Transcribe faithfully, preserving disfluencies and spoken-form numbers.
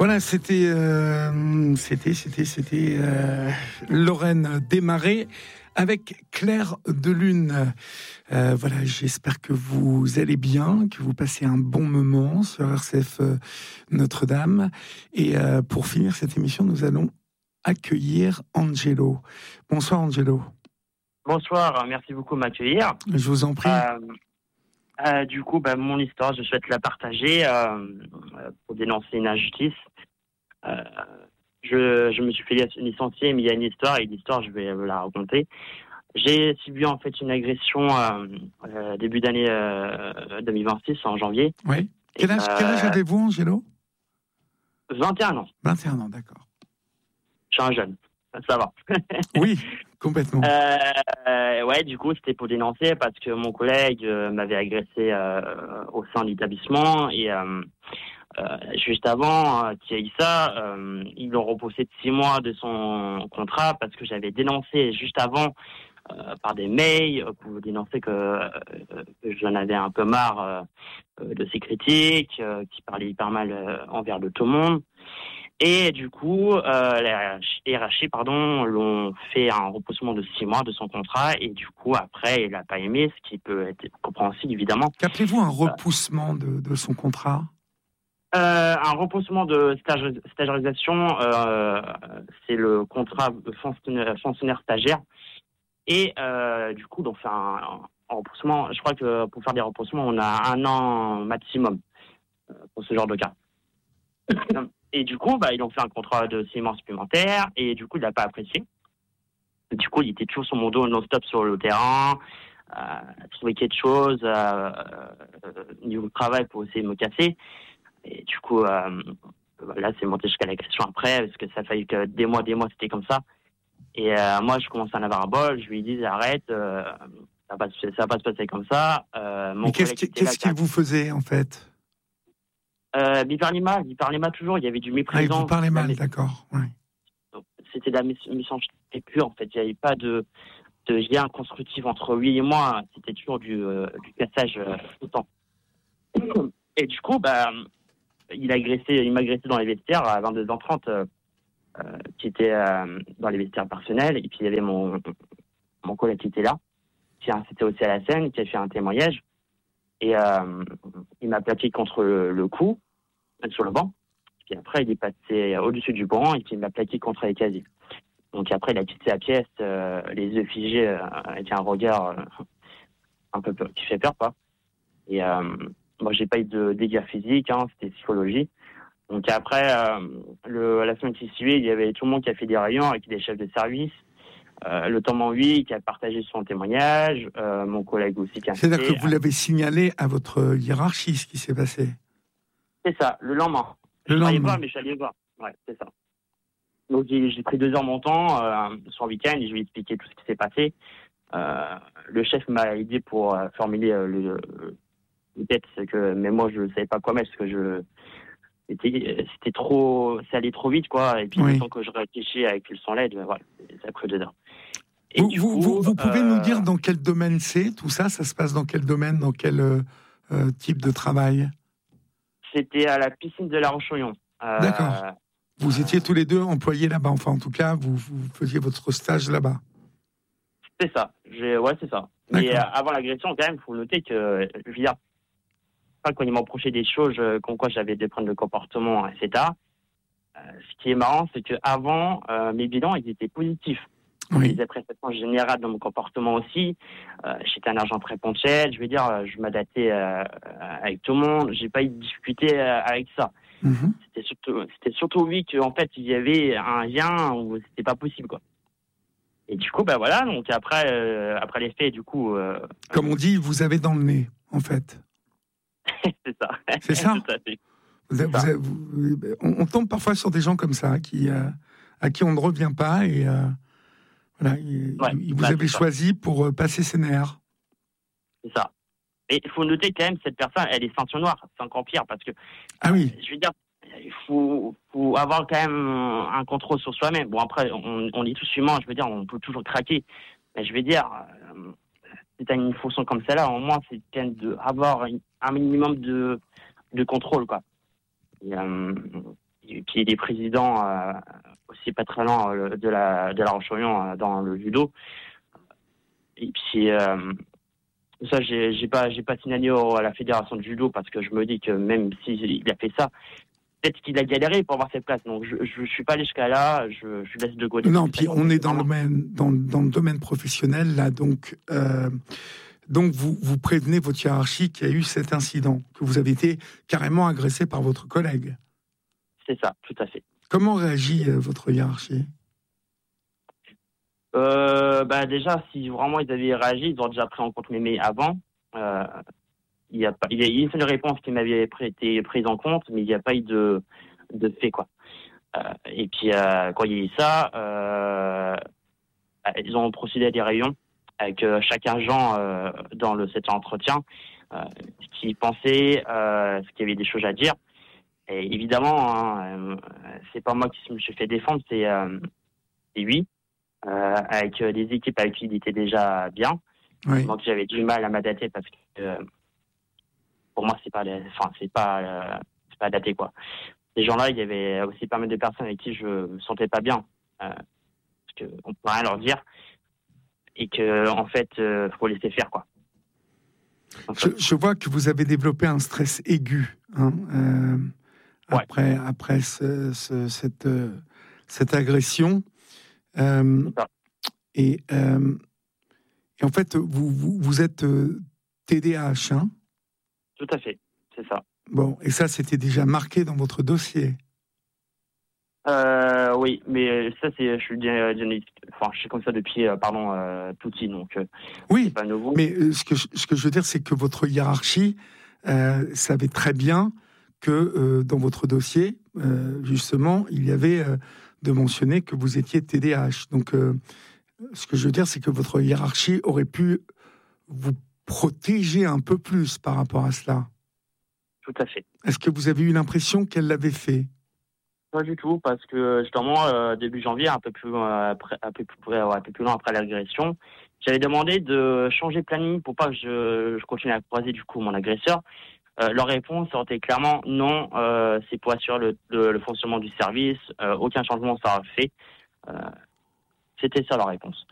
Voilà, c'était, euh, c'était, c'était, c'était euh, Lorraine Desmarais avec Clair de Lune. Euh, voilà, j'espère que vous allez bien, que vous passez un bon moment sur R C F euh, Notre-Dame. Et euh, pour finir cette émission, nous allons accueillir Angelo. Bonsoir Angelo. Bonsoir, merci beaucoup de m'accueillir. Je vous en prie. Euh, euh, du coup, bah, mon histoire, je souhaite la partager euh, pour dénoncer une injustice. Euh, je, je me suis fait licencier, mais il y a une histoire, et l'histoire, je vais la raconter. J'ai subi en fait une agression euh, euh, début d'année euh, deux mille vingt-six, en janvier. Oui. Quel âge, euh, quel âge avez-vous, Angelo ? vingt et un ans. vingt et un ans, d'accord. Je suis un jeune, ça va. Oui, complètement. Euh, euh, ouais, du coup, c'était pour dénoncer parce que mon collègue euh, m'avait agressé euh, au sein de l'établissement et euh, euh, juste avant euh, qu'il y ait ça, euh, ils l'ont repoussé de six mois de son contrat parce que j'avais dénoncé juste avant euh, par des mails pour dénoncer que, euh, que j'en avais un peu marre euh, de ses critiques, euh, qui parlaient hyper mal euh, envers de tout le monde. Et du coup, euh, la R H I, pardon, l'ont fait un repoussement de six mois de son contrat. Et du coup, après, il n'a pas aimé, ce qui peut être compréhensible, évidemment. Qu'appelez-vous un repoussement de, de son contrat ? euh, Un repoussement de stage, stagiarisation, euh, c'est le contrat de fonctionnaire, fonctionnaire stagiaire. Et euh, du coup, on fait un, un repoussement. Je crois que pour faire des repoussements, on a un an maximum euh, pour ce genre de cas. Et du coup, bah, ils ont fait un contrat de six mois supplémentaires, et du coup, il n'a pas apprécié. Du coup, il était toujours sur mon dos non-stop sur le terrain, euh, trouver quelque chose, euh, euh, niveau travail pour essayer de me casser. Et du coup, euh, là, c'est monté jusqu'à l'agression après, parce que ça a fallu que des mois, des mois, c'était comme ça. Et euh, moi, je commence à en avoir un bol, je lui dis, arrête, euh, ça va pas, ça va pas se passer comme ça. Euh, mon Mais qu'est-ce, qui, qu'est-ce qu'il vous faisait, en fait ? Euh, il parlait mal, il parlait mal toujours, il y avait du méprisant. Ah, il vous parlait mal, mé... d'accord. Ouais. C'était de la méchanceté pure, en fait. Il n'y avait pas de, de lien constructif entre lui et moi. C'était toujours du, euh, du cassage euh, tout le temps. Et du coup, bah, il, a agressé, il m'a agressé dans les vestiaires à vingt-deux heures trente, euh, euh, qui était euh, dans les vestiaires personnels. Et puis, il y avait mon, mon collègue qui était là, qui a c'était aussi à la scène, qui a fait un témoignage. Et euh, il m'a plaqué contre le, le cou, sur le banc. Puis après, il est passé au-dessus du banc et puis il m'a plaqué contre les casiers. Donc après, il a quitté la pièce, euh, les yeux figés, euh, avec un regard euh, un peu peur, qui fait peur, quoi. Et euh, moi, j'ai pas eu de dégâts physiques, hein, c'était psychologie. Donc après, euh, le, la semaine qui suivait, il y avait tout le monde qui a fait des réunions avec des chefs de service. Euh, le Temps huit qui a partagé son témoignage, euh, mon collègue aussi qui a... C'est-à-dire que vous l'avez signalé à votre hiérarchie, ce qui s'est passé ? C'est ça, le lendemain. Le je ne lendemain. pas, mais je suis allé voir. Ouais, c'est ça. Donc j'ai, j'ai pris deux heures mon temps euh, sur le week-end et je lui ai expliqué tout ce qui s'est passé. Euh, le chef m'a aidé pour euh, formuler euh, le, le texte, que, mais moi je ne savais pas quoi mettre parce que je c'était, c'était trop, ça allait trop vite, quoi. Et puis oui. le temps que je réfléchis avec le son L E D, voilà, ça a pris deux heures. Et vous, vous, coup, vous, vous pouvez euh, nous dire dans quel domaine c'est tout ça ? Ça se passe dans quel domaine, dans quel euh, type de travail ? C'était à la piscine de La Roche-Oyon. Euh, D'accord. Vous euh, étiez tous les deux employés là-bas, enfin en tout cas, vous, vous faisiez votre stage là-bas. C'est ça, J'ai, ouais c'est ça. D'accord. Mais euh, avant l'agression, quand même, il faut noter que, je veux dire, quand ils m'approchaient des choses, comme quoi j'avais des problèmes de comportement, et cetera. Euh, ce qui est marrant, c'est qu'avant, euh, mes bilans, ils étaient positifs. Oui. Les appréciations générales dans mon comportement aussi. Euh, j'étais un agent très ponctuel. Je veux dire, je m'adaptais euh, avec tout le monde. J'ai pas eu de difficulté euh, avec ça. Mm-hmm. C'était surtout, c'était surtout oui qu'en fait il y avait un lien où c'était pas possible, quoi. Et du coup, bah voilà. Donc après, euh, après les faits, du coup. Euh, Comme on dit, vous avez dans le nez, en fait. C'est ça. C'est ça. Tout à fait. Vous avez, vous avez, vous, on, on tombe parfois sur des gens comme ça qui, euh, à qui on ne revient pas et. Euh... Voilà, il, ouais, il vous bah, avez choisi pour euh, passer ses nerfs. C'est ça. Et il faut noter quand même, cette personne, elle est ceinture noire. C'est encore pire parce que, ah oui. euh, je veux dire, il faut, faut avoir quand même un contrôle sur soi-même. Bon, après, on, on est tous humains, je veux dire, on peut toujours craquer. Mais je veux dire, euh, si tu as une fonction comme celle-là, au moins, c'est quand même d'avoir un minimum de, de contrôle, quoi. Et, euh, et puis il est président euh, aussi pas très loin euh, de la de la Roche-Orion euh, dans le judo. Et puis euh, ça, j'ai, j'ai pas j'ai pas signalé au- à la fédération de judo parce que je me dis que même s'il a fait ça, peut-être qu'il a galéré pour avoir cette place. Donc je je, je suis pas allé jusqu'à là. Je, je laisse de côté. Non, puis on est dans le domaine, dans, dans le domaine professionnel, là, donc, euh, donc vous, vous prévenez votre hiérarchie qu'il y a eu cet incident, que vous avez été carrément agressé par votre collègue. C'est ça, tout à fait. Comment réagit euh, votre hiérarchie ? Euh, bah déjà, si vraiment ils avaient réagi, ils auraient déjà pris en compte mes mails avant. Euh, il y a pas, il y a une seule réponse qui m'avait pr- été prise en compte, mais il n'y a pas eu de de fait quoi. Euh, et puis euh, quand il y a eu ça, euh, ils ont procédé à des réunions avec euh, chaque agent euh, dans le cet entretien, euh, ce qu'il pensait, euh, ce qu'il y avait des choses à dire. Et évidemment, hein, euh, c'est pas moi qui me suis fait défendre, c'est euh, c'est lui. Euh, avec euh, des équipes avec qui il était déjà bien. Oui. Donc j'avais du mal à m'adapter parce que euh, pour moi c'est pas, les- enfin c'est pas, euh, c'est pas adapté quoi. Ces gens-là, il y avait aussi pas mal de personnes avec qui je me sentais pas bien euh, parce que on peut rien leur dire et que en fait euh, faut laisser faire quoi. Donc, Je, je vois que vous avez développé un stress aigu hein, euh, ouais. après, après ce, ce, cette, euh, cette agression. Euh, C'est ça. et, euh, et en fait, vous, vous, vous êtes euh, T D A H, hein ? Tout à fait, c'est ça. Bon, et ça, c'était déjà marqué dans votre dossier. Euh, oui, mais ça c'est, je suis dia- diagnostic- enfin je suis comme ça depuis, euh, pardon, euh, tout petit donc euh, Oui, c'est pas nouveau. mais euh, ce que je, ce que je veux dire, c'est que votre hiérarchie euh, savait très bien que euh, dans votre dossier, euh, justement, il y avait euh, de mentionner que vous étiez T D A H. Donc, euh, ce que je veux dire, c'est que votre hiérarchie aurait pu vous protéger un peu plus par rapport à cela. Tout à fait. Est-ce que vous avez eu l'impression qu'elle l'avait fait ? Pas du tout, parce que justement, euh, début janvier, un peu plus loin après, un peu plus, ouais, un peu plus loin après l'agression, j'avais demandé de changer de planning pour pas que je, je continue à croiser du coup mon agresseur. Euh, leur réponse était clairement non, euh, c'est pour assurer le, le, le fonctionnement du service, euh, aucun changement sera fait. Euh, C'était ça leur réponse.